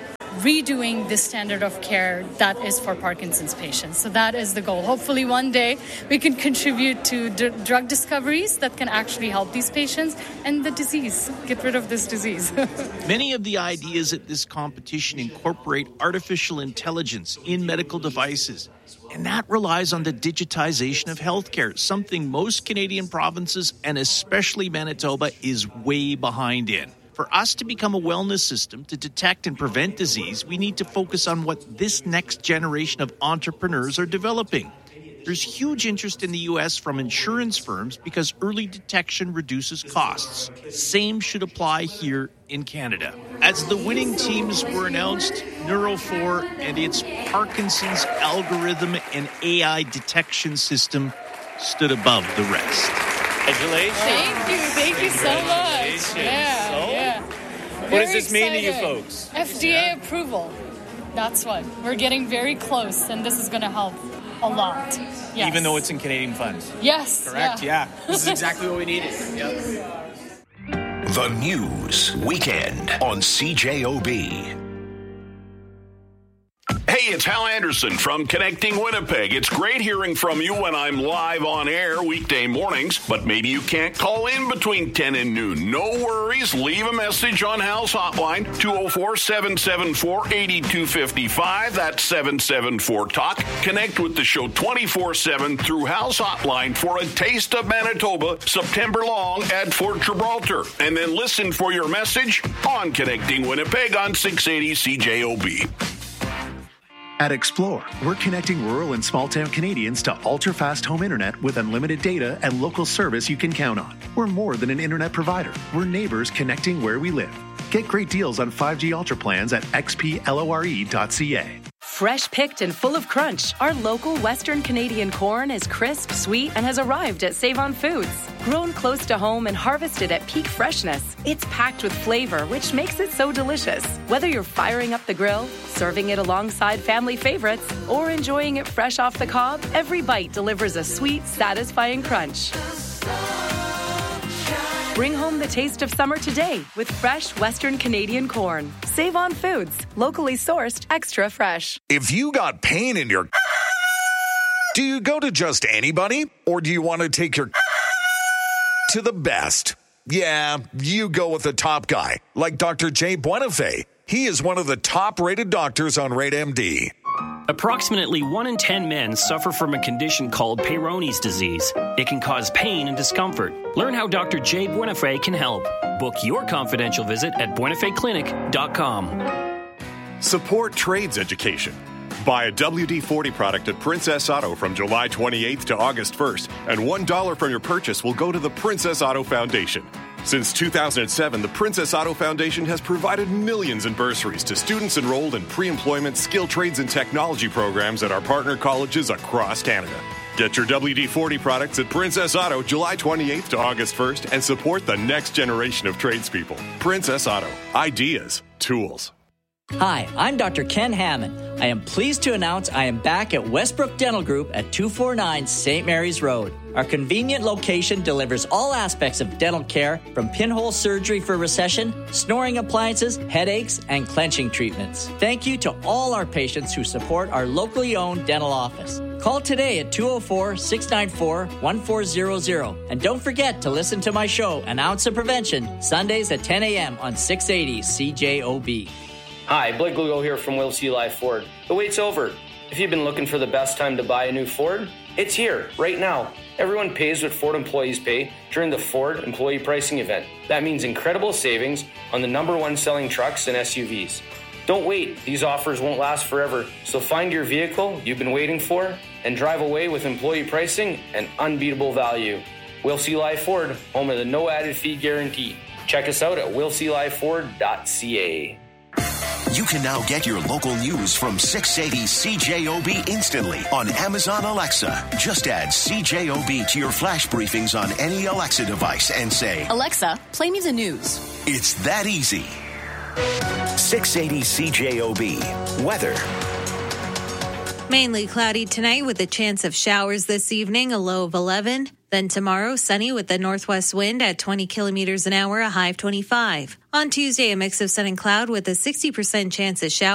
redoing the standard of care that is for Parkinson's patients. So that is the goal. Hopefully one day we can contribute to d- drug discoveries that can actually help these patients and the disease, get rid of this disease. Many of the ideas at this competition incorporate artificial intelligence in medical devices, and that relies on the digitization of healthcare, something most Canadian provinces, and especially Manitoba, is way behind in. For us to become a wellness system to detect and prevent disease, we need to focus on what this next generation of entrepreneurs are developing. There's huge interest in the U S from insurance firms because early detection reduces costs. Same should apply here in Canada. As the winning teams were announced, Neuro four and its Parkinson's algorithm and A I detection system stood above the rest. Congratulations. Thank you. Thank you so much. Yeah, so, yeah. What Very does this mean excited. to you folks? F D A yeah. approval. That's what. We're getting very close, and this is going to help a lot. Yes. Even though it's in Canadian funds. Yes. Correct, yeah. yeah. This is exactly what we needed. Yep. The News Weekend on C J O B. Hey, it's Hal Anderson from Connecting Winnipeg. It's great hearing from you when I'm live on air weekday mornings, but maybe you can't call in between ten and noon. No worries. Leave a message on Hal's hotline, two oh four, seven seven four, eight two five five. That's seven seven four talk. Connect with the show twenty-four seven through Hal's hotline for a taste of Manitoba September long at Fort Gibraltar. And then listen for your message on Connecting Winnipeg on six eighty C J O B. At Explore, we're connecting rural and small-town Canadians to ultra-fast home internet with unlimited data and local service you can count on. We're more than an internet provider. We're neighbors connecting where we live. Get great deals on five G Ultra plans at x p lore dot c a. Fresh picked and full of crunch, our local Western Canadian corn is crisp, sweet, and has arrived at Save-On Foods. Grown close to home and harvested at peak freshness, it's packed with flavor, which makes it so delicious. Whether you're firing up the grill, serving it alongside family favorites, or enjoying it fresh off the cob, every bite delivers a sweet, satisfying crunch. Bring home the taste of summer today with fresh Western Canadian corn. Save On Foods, locally sourced, extra fresh. If you got pain in your... Do you go to just anybody? Or do you want to take your... to the best? Yeah, you go with the top guy, like Doctor Jay Buenafé. He is one of the top-rated doctors on Rate M D. Approximately one in ten men suffer from a condition called Peyronie's disease. It can cause pain and discomfort. Learn how Doctor Jay Buenafé can help. Book your confidential visit at buenafé clinic dot com. Support trades education. Buy a W D forty product at Princess Auto from July twenty-eighth to August first, and one dollar from your purchase will go to the Princess Auto Foundation. Since two thousand seven, the Princess Auto Foundation has provided millions in bursaries to students enrolled in pre-employment skill trades and technology programs at our partner colleges across Canada. Get your W D forty products at Princess Auto July twenty-eighth to August first and support the next generation of tradespeople. Princess Auto. Ideas. Tools. Hi, I'm Doctor Ken Hammond. I am pleased to announce I am back at Westbrook Dental Group at two forty-nine Saint Mary's Road. Our convenient location delivers all aspects of dental care, from pinhole surgery for recession, snoring appliances, headaches, and clenching treatments. Thank you to all our patients who support our locally owned dental office. Call today at two oh four, six nine four, one four zero zero. And don't forget to listen to my show, An Ounce of Prevention, Sundays at ten a.m. on six eighty C J O B. Hi, Blake Lugo here from Will C. Live Ford. The wait's over. If you've been looking for the best time to buy a new Ford, it's here, right now. Everyone pays what Ford employees pay during the Ford employee pricing event. That means incredible savings on the number one selling trucks and S U Vs. Don't wait. These offers won't last forever. So find your vehicle you've been waiting for and drive away with employee pricing and unbeatable value. Will C. Live Ford, home of the no added fee guarantee. Check us out at will c live ford dot c a. You can now get your local news from six eighty C J O B instantly on Amazon Alexa. Just add C J O B to your flash briefings on any Alexa device and say, Alexa, play me the news. It's that easy. six eighty C J O B. Weather. Mainly cloudy tonight with a chance of showers this evening, a low of eleven. Then tomorrow, sunny with a northwest wind at twenty kilometers an hour, a high of twenty-five. On Tuesday, a mix of sun and cloud with a sixty percent chance of showers.